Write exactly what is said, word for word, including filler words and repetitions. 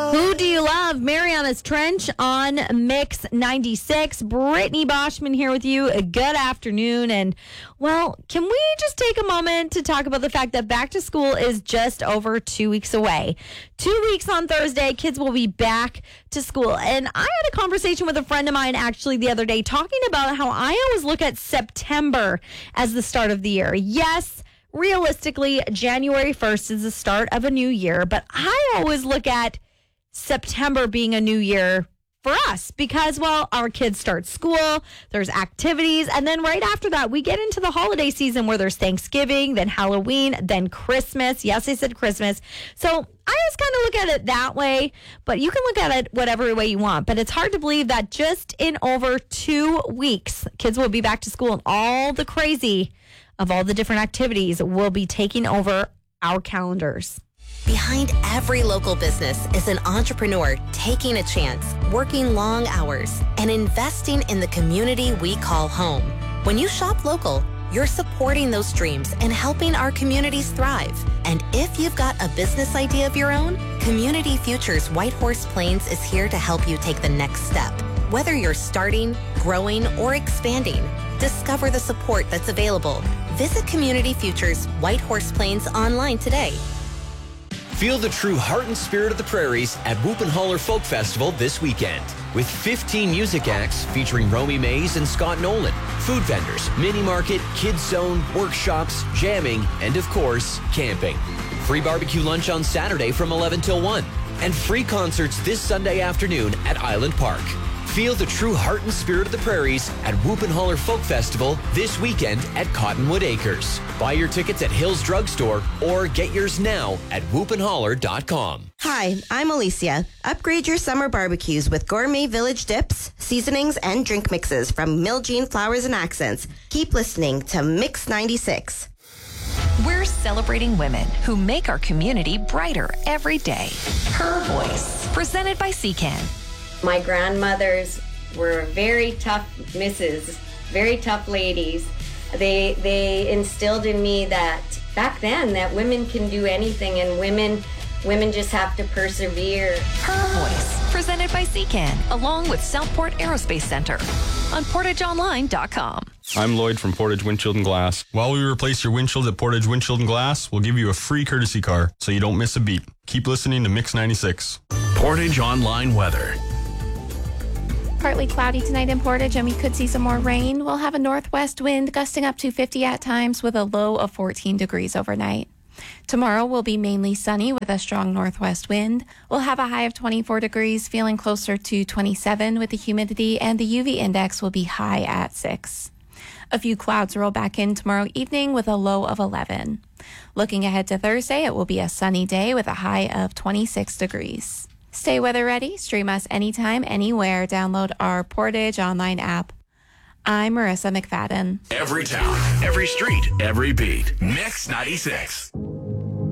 Who do you love? Mariana's Trench on Mix ninety-six. Brittany Boschman here with you. Good afternoon. And, well, can we just take a moment to talk about the fact that back to school is just over two weeks away? Two weeks on Thursday, kids will be back to school. And I had a conversation with a friend of mine actually the other day talking about how I always look at September as the start of the year. Yes, realistically, January first is the start of a new year, but I always look at September being a new year for us because, well, our kids start school, there's activities, and then right after that, we get into the holiday season where there's Thanksgiving, then Halloween, then Christmas. Yes, I said Christmas. So I just kind of look at it that way, but you can look at it whatever way you want. But it's hard to believe that just in over two weeks, kids will be back to school and all the crazy of all the different activities will be taking over our calendars. Behind every local business is an entrepreneur taking a chance, working long hours, and investing in the community we call home. When you shop local, you're supporting those dreams and helping our communities thrive. And if you've got a business idea of your own, Community Futures Whitehorse Plains is here to help you take the next step. Whether you're starting, growing, or expanding, discover the support that's available. Visit Community Futures Whitehorse Plains online today. Feel the true heart and spirit of the prairies at Whoop and Holler Folk Festival this weekend. With fifteen music acts featuring Romy Mays and Scott Nolan, food vendors, mini market, kids zone, workshops, jamming, and of course, camping. Free barbecue lunch on Saturday from eleven till one. And free concerts this Sunday afternoon at Island Park. Feel the true heart and spirit of the prairies at Whoop and Holler Folk Festival this weekend at Cottonwood Acres. Buy your tickets at Hills Drugstore or get yours now at whoop and holler dot com. Hi, I'm Alicia. Upgrade your summer barbecues with gourmet village dips, seasonings, and drink mixes from Miljean Flowers and Accents. Keep listening to Mix ninety-six. We're celebrating women who make our community brighter every day. Her Voice, presented by C C A N. My grandmothers were very tough misses, very tough ladies. They they instilled in me that back then that women can do anything and women women just have to persevere. Her Voice, presented by C C A N, along with Southport Aerospace Center on portage online dot com. I'm Lloyd from Portage Windshield and Glass. While we replace your windshield at Portage Windshield and Glass, we'll give you a free courtesy car so you don't miss a beat. Keep listening to Mix ninety-six. Portage Online Weather. Partly cloudy tonight in Portage, and we could see some more rain. We'll have a northwest wind gusting up to fifty at times with a low of fourteen degrees overnight. Tomorrow will be mainly sunny with a strong northwest wind. We'll have a high of twenty-four degrees, feeling closer to twenty-seven with the humidity, and the U V index will be high at six. A few clouds roll back in tomorrow evening with a low of eleven. Looking ahead to Thursday, it will be a sunny day with a high of twenty-six degrees. Stay weather ready. Stream us anytime, anywhere. Download our Portage online app. I'm Marissa McFadden. Every town, every street, every beat. Mix ninety-six.